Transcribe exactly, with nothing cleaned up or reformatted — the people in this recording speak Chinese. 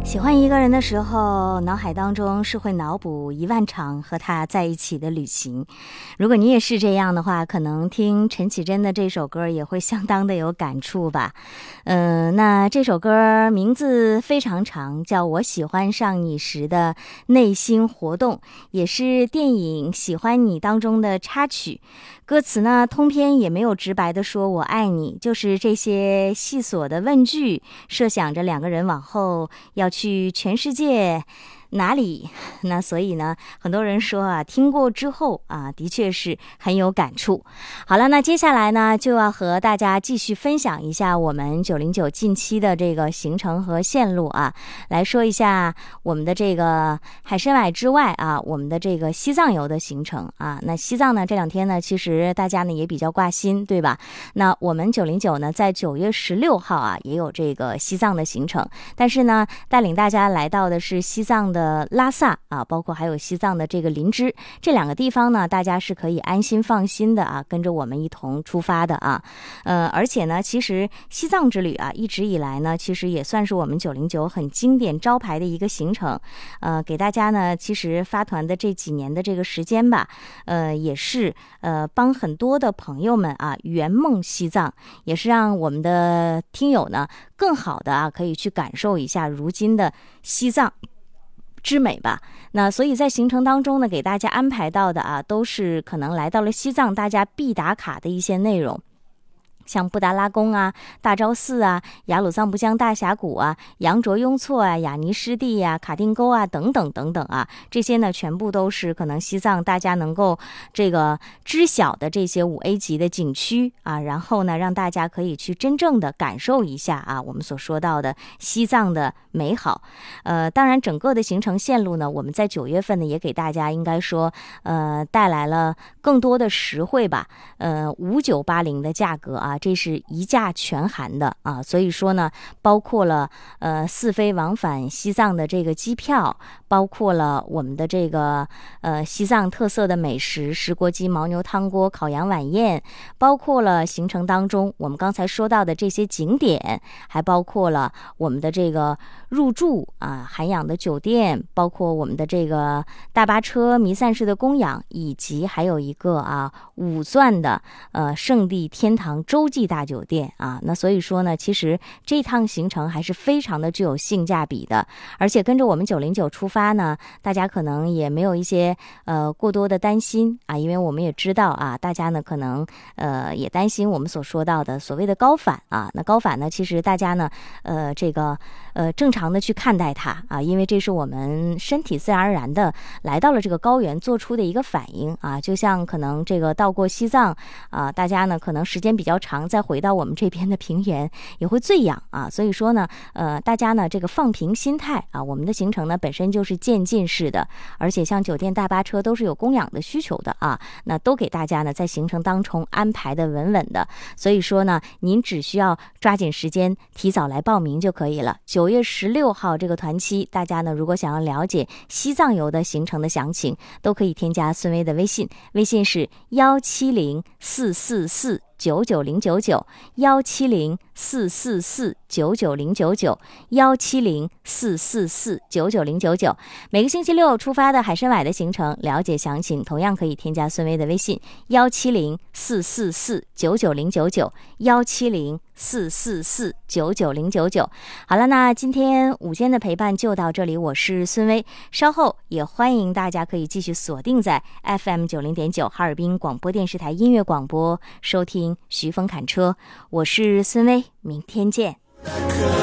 喜欢一个人的时候，脑海当中是会脑补一万场和他在一起的旅行。如果你也是这样的话，可能听陈绮贞的这首歌也会相当的有感触吧。嗯、呃，那这首歌名字非常长，叫《我喜欢上你时的内心活动》，也是电影《喜欢你》当中的插曲。歌词呢，通篇也没有直白的说我爱你，就是这些细琐的问句，设想着两个人往后要去全世界哪里。那所以呢，很多人说啊，听过之后啊，的确是很有感触。好了，那接下来呢，就要和大家继续分享一下我们九零九近期的这个行程和线路啊，来说一下我们的这个海参崴之外啊，我们的这个西藏游的行程啊。那西藏呢，这两天呢，其实大家呢也比较挂心，对吧？那我们九零九呢，在九月十六号啊，也有这个西藏的行程，但是呢，带领大家来到的是西藏的拉萨啊，包括还有西藏的这个林芝这两个地方呢，大家是可以安心放心的啊，跟着我们一同出发的啊。呃，而且呢，其实西藏之旅啊，一直以来呢，其实也算是我们九零九很经典招牌的一个行程。呃，给大家呢，其实发团的这几年的这个时间吧，呃，也是呃帮很多的朋友们啊圆梦西藏，也是让我们的听友呢更好的啊可以去感受一下如今的西藏之美吧。那所以在行程当中呢，给大家安排到的啊，都是可能来到了西藏大家必打卡的一些内容。像布达拉宫啊、大昭寺啊、雅鲁藏布江大峡谷啊、羊卓雍措啊、雅尼湿地啊、卡丁沟啊等等等等啊，这些呢全部都是可能西藏大家能够这个知晓的这些五 A 级的景区啊，然后呢让大家可以去真正的感受一下啊我们所说到的西藏的美好。呃，当然整个的行程线路呢，我们在九月份呢也给大家应该说呃带来了更多的实惠吧，呃五九八零的价格啊。这是一价全含的啊，所以说呢，包括了呃四飞往返西藏的这个机票，包括了我们的这个呃西藏特色的美食石锅鸡、牦牛汤锅、烤羊晚宴，包括了行程当中我们刚才说到的这些景点，还包括了我们的这个入住啊、涵养的酒店，包括我们的这个大巴车、弥散式的供养，以及还有一个啊五钻的呃圣地天堂洲际大酒店啊。那所以说呢，其实这趟行程还是非常的具有性价比的，而且跟着我们九零九出发呢，大家可能也没有一些呃过多的担心啊，因为我们也知道啊，大家呢可能呃也担心我们所说到的所谓的高反啊。那高反呢，其实大家呢呃这个呃正常的去看待它啊，因为这是我们身体自然而然的来到了这个高原做出的一个反应啊，就像可能这个到过西藏啊，大家呢可能时间比较长，再回到我们这边的平原也会醉氧啊，所以说呢呃大家呢这个放平心态啊，我们的行程呢本身就是渐进式的，而且像酒店大巴车都是有供养的需求的啊，那都给大家呢在行程当中安排的稳稳的，所以说呢您只需要抓紧时间提早来报名就可以了。九月十六号这个团期，大家呢如果想要了解西藏游的行程的详情，都可以添加孙薇的微信，微信是幺七零四四四九九零九九，幺七零四四四九九零九九，幺七零四四四九九零九九。每个星期六出发的海参崴的行程，了解详情同样可以添加孙薇的微信幺七零四四四九九零九九，幺七零四四四九九零九九。好了，那今天午间的陪伴就到这里，我是孙薇，稍后也欢迎大家可以继续锁定在 F M 九零点九哈尔滨广播电视台音乐广播，收听徐峰侃车，我是孙薇，明天见。